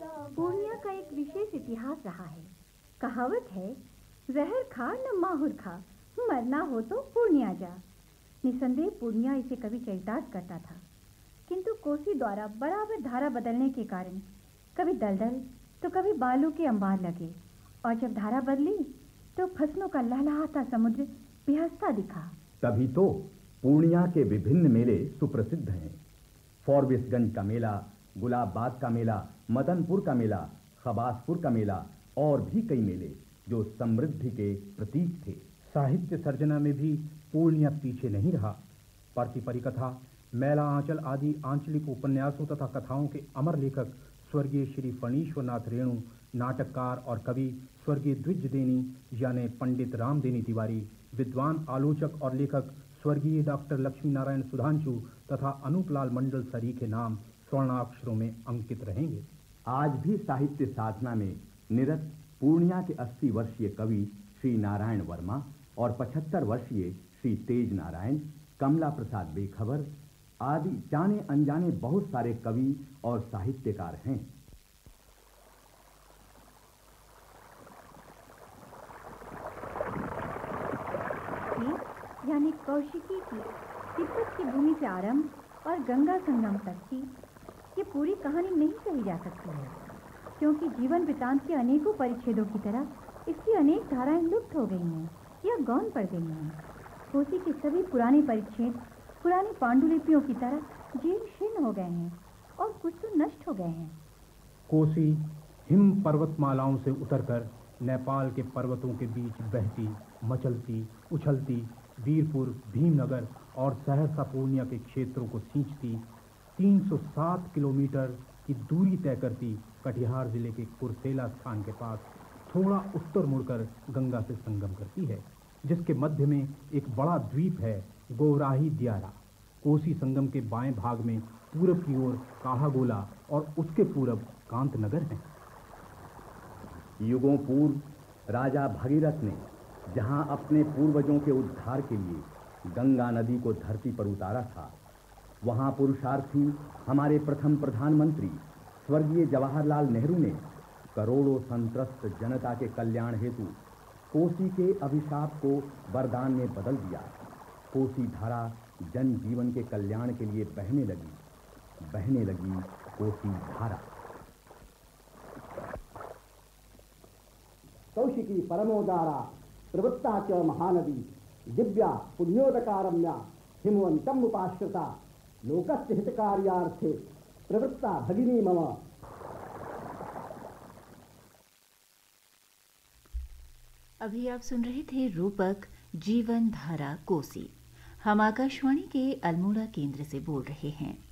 पूर्णिया का एक विशेष इतिहास रहा है। कहावत है, जहर खा न माहुर खा, मरना हो तो पूर्णिया जा। निसंदेह पूर्णिया इसे कभी चरितार्थ करता था, किंतु कोसी द्वारा बराबर धारा बदलने के कारण कभी दलदल तो कभी बालू के अंबार लगे, और जब धारा बदली तो फसलों का लहलहाता समुद्र बेहसता दिखा। तभी तो पूर्णिया के विभिन्न मेले सुप्रसिद्ध हैं। फॉरबिसगंज का मेला, गुलाबबाग का मेला, मदनपुर का मेला, खबासपुर का मेला और भी कई मेले जो समृद्धि के प्रतीक थे। साहित्य सर्जना में भी पूर्णिया पीछे नहीं रहा। परती परिकथा, मैला आंचल आदि आंचलिक उपन्यासों तथा कथाओं के अमर लेखक स्वर्गीय श्री फणीश्वरनाथ रेणु, नाटककार और कवि स्वर्गीय द्विजदेनी यानी पंडित रामदेनी तिवारी, विद्वान आलोचक और लेखक स्वर्गीय डॉक्टर लक्ष्मी नारायण सुधांशु तथा अनूपलाल मंडल सरी के नाम स्वर्णाक्षरों में अंकित रहेंगे। आज भी साहित्य साधना में निरत पूर्णिया के 80 वर्षीय कवि श्री नारायण वर्मा और 75 वर्षीय श्री तेज नारायण, कमला प्रसाद बेखबर आदि जाने अनजाने बहुत सारे कवि और साहित्यकार हैं। यानी कौशिकी की तिब्बत की भूमि से आरंभ और गंगा संगम तक की ये पूरी कहानी नहीं कही जा सकती है, क्योंकि जीवन वृतांत के अनेकों परिच्छेदों की तरह इसकी अनेक धाराएं लुप्त हो गई हैं या गौण पड़ गई हैं। कोसी के सभी पुराने परिच्छेद पुरानी पांडुलिपियों की तरह जीर्ण शीर्ण हो गए हैं और कुछ तो नष्ट हो गए हैं। कोसी हिम पर्वतमालाओं से उतरकर नेपाल के पर्वतों के बीच बहती, मचलती, उछलती वीरपुर, भीमनगर और सहरसा पूर्णिया के क्षेत्रों को सींचती 307 किलोमीटर की दूरी तय करती कटिहार जिले के कुरसेला स्थान के पास थोड़ा उत्तर मुड़कर गंगा से संगम करती है, जिसके मध्य में एक बड़ा द्वीप है, गोवराही दियारा। कोसी संगम के बाएं भाग में पूरब की ओर काहागोला और उसके पूरब कांतनगर है। युगों पूर्व राजा भगीरथ ने जहां अपने पूर्वजों के उद्धार के लिए गंगा नदी को धरती पर उतारा था, वहां पुरुषार्थी हमारे प्रथम प्रधानमंत्री स्वर्गीय जवाहरलाल नेहरू ने करोड़ों संत्रस्त जनता के कल्याण हेतु कोसी के अभिशाप को वरदान में बदल दिया। कोसी धारा जन जीवन के कल्याण के लिए बहने लगी कोसी धारा। कौशिकी परमोदारा प्रवृत्ता च महानदी दिव्या पुण्योदकारम्या हिमवंतम उपाश्रिता लोकस्य हितकार्यार्थे प्रवृत्ता भगिनी मम। अभी आप सुन रहे थे रूपक जीवन धारा कोसी। हम आकाशवाणी के अल्मोड़ा केंद्र से बोल रहे हैं।